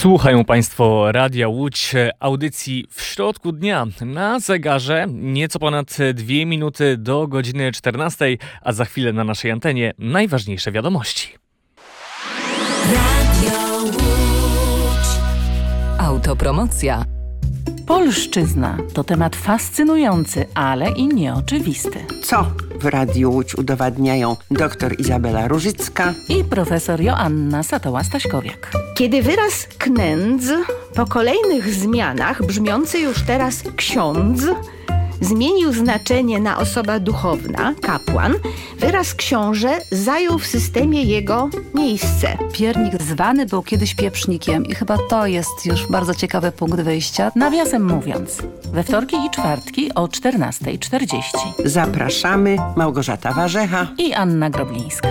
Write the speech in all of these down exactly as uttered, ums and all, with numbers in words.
Słuchają Państwo Radia Łódź, audycji w środku dnia. Na zegarze nieco ponad dwie minuty do godziny czternastej, a za chwilę na naszej antenie najważniejsze wiadomości. Radio Łódź. Autopromocja. Polszczyzna to temat fascynujący, ale i nieoczywisty. Co w Radiu Łódź udowadniają dr Izabela Różycka i profesor Joanna Satoła-Staśkowiak. Kiedy wyraz knędz po kolejnych zmianach, brzmiący już teraz ksiądz, zmienił znaczenie na osoba duchowna, kapłan, wyraz książę zajął w systemie jego miejsce. Piernik zwany był kiedyś pieprznikiem i chyba to jest już bardzo ciekawy punkt wyjścia. Nawiasem mówiąc, we wtorki i czwartki o czternasta czterdzieści. Zapraszamy Małgorzata Warzecha i Anna Groblińska.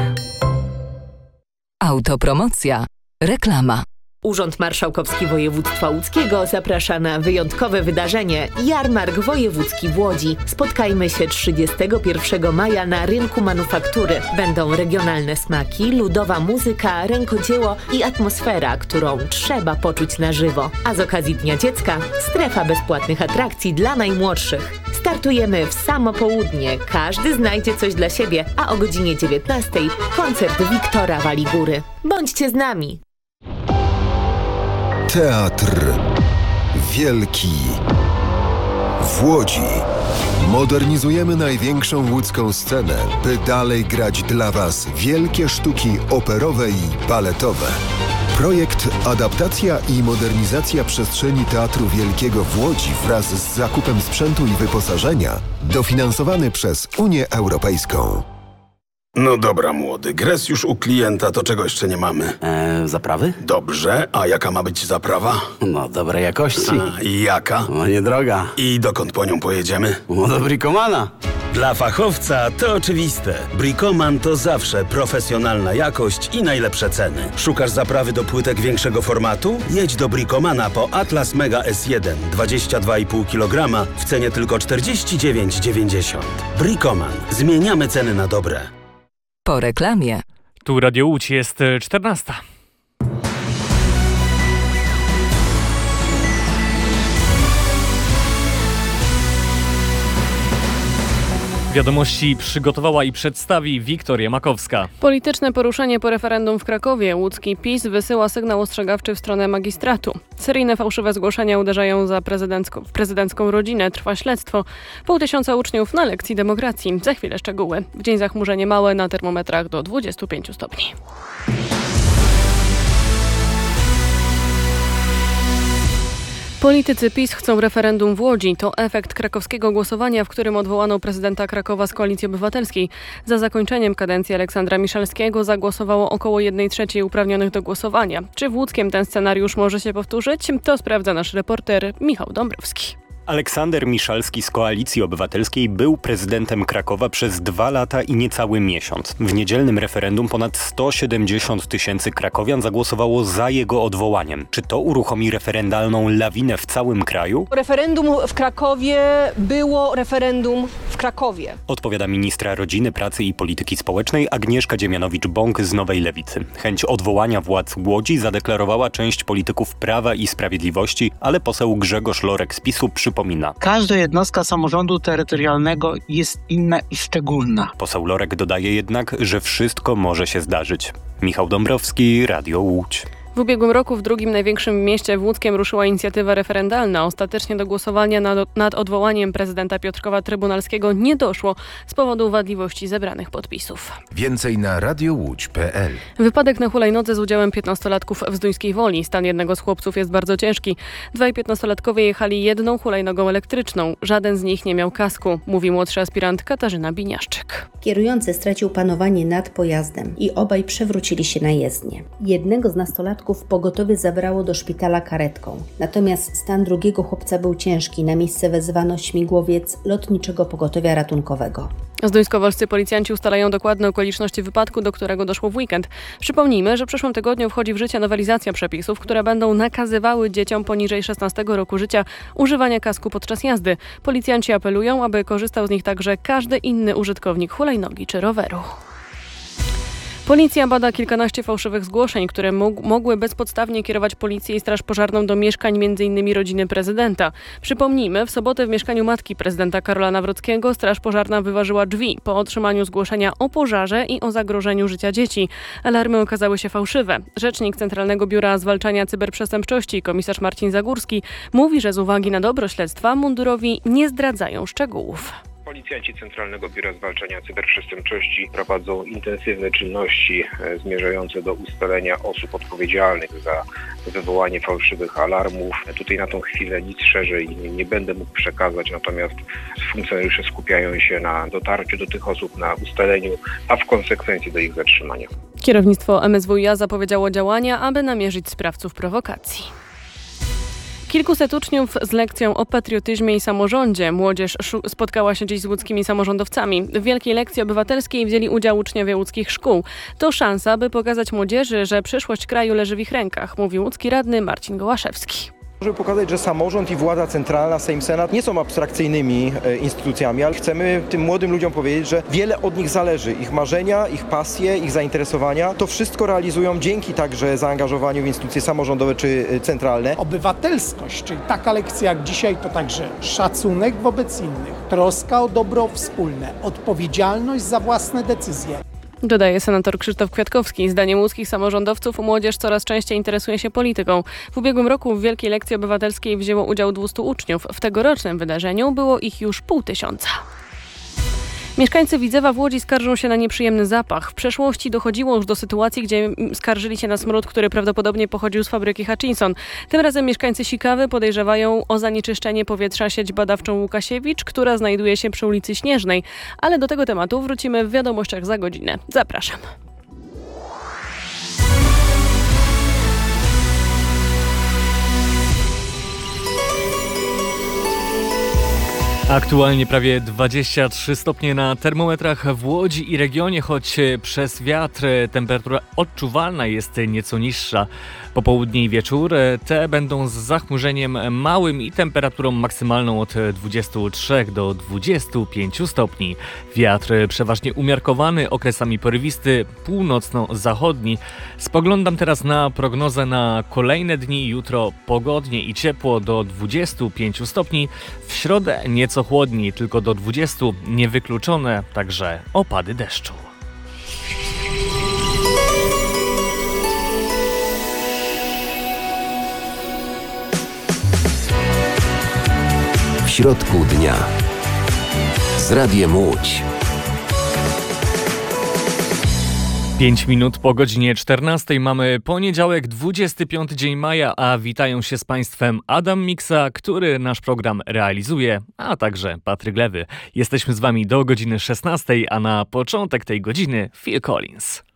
Autopromocja. Reklama. Urząd Marszałkowski Województwa Łódzkiego zaprasza na wyjątkowe wydarzenie Jarmark Wojewódzki w Łodzi. Spotkajmy się trzydziestego pierwszego maja na rynku manufaktury. Będą regionalne smaki, ludowa muzyka, rękodzieło i atmosfera, którą trzeba poczuć na żywo. A z okazji Dnia Dziecka strefa bezpłatnych atrakcji dla najmłodszych. Startujemy w samo południe. Każdy znajdzie coś dla siebie, a o godzinie dziewiętnastej koncert Wiktora Waligury. Bądźcie z nami! Teatr Wielki w Łodzi. Modernizujemy największą łódzką scenę, by dalej grać dla Was wielkie sztuki operowe i baletowe. Projekt Adaptacja i modernizacja przestrzeni Teatru Wielkiego w Łodzi wraz z zakupem sprzętu i wyposażenia dofinansowany przez Unię Europejską. No dobra, młody, gres już u klienta, to czego jeszcze nie mamy? Eee, zaprawy? Dobrze, a jaka ma być zaprawa? No, dobrej jakości. A, i jaka? No, niedroga. I dokąd po nią pojedziemy? No, do Bricomana. Dla fachowca to oczywiste. Bricoman to zawsze profesjonalna jakość i najlepsze ceny. Szukasz zaprawy do płytek większego formatu? Jedź do Bricomana po Atlas Mega S jeden, dwadzieścia dwa i pół kilograma w cenie tylko czterdzieści dziewięć dziewięćdziesiąt. Bricoman. Zmieniamy ceny na dobre. Po reklamie. Tu Radio Łódź, jest czternasta. Wiadomości przygotowała i przedstawi Wiktoria Makowska. Polityczne poruszenie po referendum w Krakowie. Łódzki PiS wysyła sygnał ostrzegawczy w stronę magistratu. Seryjne fałszywe zgłoszenia uderzają za prezydencką, w prezydencką rodzinę. Trwa śledztwo. Pół tysiąca uczniów na lekcji demokracji. Za chwilę szczegóły. W dzień zachmurzenie małe, na termometrach do dwudziestu pięciu stopni. Politycy PiS chcą referendum w Łodzi. To efekt krakowskiego głosowania, w którym odwołano prezydenta Krakowa z Koalicji Obywatelskiej. Za zakończeniem kadencji Aleksandra Miszalskiego zagłosowało około jednej trzeciej uprawnionych do głosowania. Czy w Łódzkiem ten scenariusz może się powtórzyć? To sprawdza nasz reporter Michał Dąbrowski. Aleksander Miszalski z Koalicji Obywatelskiej był prezydentem Krakowa przez dwa lata i niecały miesiąc. W niedzielnym referendum ponad sto siedemdziesiąt tysięcy krakowian zagłosowało za jego odwołaniem. Czy to uruchomi referendalną lawinę w całym kraju? Referendum w Krakowie było referendum w Krakowie. Odpowiada ministra Rodziny, Pracy i Polityki Społecznej Agnieszka Dziemianowicz-Bąk z Nowej Lewicy. Chęć odwołania władz Łodzi zadeklarowała część polityków Prawa i Sprawiedliwości, ale poseł Grzegorz Lorek z PiSu przy Przypomina. Każda jednostka samorządu terytorialnego jest inna i szczególna. Poseł Lorek dodaje jednak, że wszystko może się zdarzyć. Michał Dąbrowski, Radio Łódź. W ubiegłym roku w drugim największym mieście w Łódzkiem ruszyła inicjatywa referendalna. Ostatecznie do głosowania nad, nad odwołaniem prezydenta Piotrkowa Trybunalskiego nie doszło z powodu wadliwości zebranych podpisów. Więcej na radiowódź kropka pe el. Wypadek na hulajnodze z udziałem piętnastolatków w Zduńskiej Woli. Stan jednego z chłopców jest bardzo ciężki. Dwaj piętnastolatkowie jechali jedną hulajnogą elektryczną. Żaden z nich nie miał kasku, mówi młodszy aspirant Katarzyna Biniaszczyk. Kierujący stracił panowanie nad pojazdem i obaj przewrócili się na jezdnię. Jednego z nastolatków pogotowie zabrało do szpitala karetką. Natomiast stan drugiego chłopca był ciężki. Na miejsce wezwano śmigłowiec Lotniczego Pogotowia Ratunkowego. Zduńskowolscy policjanci ustalają dokładne okoliczności wypadku, do którego doszło w weekend. Przypomnijmy, że w przyszłym tygodniu wchodzi w życie nowelizacja przepisów, które będą nakazywały dzieciom poniżej szesnastego roku życia używania kasku podczas jazdy. Policjanci apelują, aby korzystał z nich także każdy inny użytkownik hulajnogi czy roweru. Policja bada kilkanaście fałszywych zgłoszeń, które mógł, mogły bezpodstawnie kierować policję i straż pożarną do mieszkań między innymi rodziny prezydenta. Przypomnijmy, w sobotę w mieszkaniu matki prezydenta Karola Nawrockiego straż pożarna wyważyła drzwi po otrzymaniu zgłoszenia o pożarze i o zagrożeniu życia dzieci. Alarmy okazały się fałszywe. Rzecznik Centralnego Biura Zwalczania Cyberprzestępczości, komisarz Marcin Zagórski, mówi, że z uwagi na dobro śledztwa mundurowi nie zdradzają szczegółów. Policjanci Centralnego Biura Zwalczania Cyberprzestępczości prowadzą intensywne czynności zmierzające do ustalenia osób odpowiedzialnych za wywołanie fałszywych alarmów. Tutaj na tą chwilę nic szerzej nie, nie będę mógł przekazać, natomiast funkcjonariusze skupiają się na dotarciu do tych osób, na ustaleniu, a w konsekwencji do ich zatrzymania. Kierownictwo M S W iA zapowiedziało działania, aby namierzyć sprawców prowokacji. Kilkuset uczniów z lekcją o patriotyzmie i samorządzie. Młodzież spotkała się dziś z łódzkimi samorządowcami. W wielkiej lekcji obywatelskiej wzięli udział uczniowie łódzkich szkół. To szansa, by pokazać młodzieży, że przyszłość kraju leży w ich rękach, mówi łódzki radny Marcin Gołaszewski. Żeby pokazać, że samorząd i władza centralna, Sejm, Senat nie są abstrakcyjnymi e, instytucjami, ale chcemy tym młodym ludziom powiedzieć, że wiele od nich zależy. Ich marzenia, ich pasje, ich zainteresowania, to wszystko realizują dzięki także zaangażowaniu w instytucje samorządowe czy e, centralne. Obywatelskość, czyli taka lekcja jak dzisiaj, to także szacunek wobec innych, troska o dobro wspólne, odpowiedzialność za własne decyzje. Dodaje senator Krzysztof Kwiatkowski. Zdaniem łódzkich samorządowców młodzież coraz częściej interesuje się polityką. W ubiegłym roku w Wielkiej Lekcji Obywatelskiej wzięło udział dwieście uczniów. W tegorocznym wydarzeniu było ich już pół tysiąca. Mieszkańcy Widzewa w Łodzi skarżą się na nieprzyjemny zapach. W przeszłości dochodziło już do sytuacji, gdzie skarżyli się na smród, który prawdopodobnie pochodził z fabryki Hutchinson. Tym razem mieszkańcy Sikawy podejrzewają o zanieczyszczenie powietrza sieć badawczą Łukasiewicz, która znajduje się przy ulicy Śnieżnej. Ale do tego tematu wrócimy w wiadomościach za godzinę. Zapraszam. Aktualnie prawie dwadzieścia trzy stopnie na termometrach w Łodzi i regionie, choć przez wiatr temperatura odczuwalna jest nieco niższa. Popołudnie i wieczór te będą z zachmurzeniem małym i temperaturą maksymalną od dwudziestu trzech do dwudziestu pięciu stopni. Wiatr przeważnie umiarkowany, okresami porywisty, północno-zachodni. Spoglądam teraz na prognozę na kolejne dni. Jutro pogodnie i ciepło do dwudziestu pięciu stopni. W środę nieco chłodniej, tylko do dwudziestu, niewykluczone także opady deszczu. W środku dnia z Radiem Łódź. Pięć minut po godzinie czternastej mamy poniedziałek, dwudziesty piąty dzień maja, a witają się z Państwem Adam Miksa, który nasz program realizuje, a także Patryk Lewy. Jesteśmy z Wami do godziny szesnastej, a na początek tej godziny Phil Collins.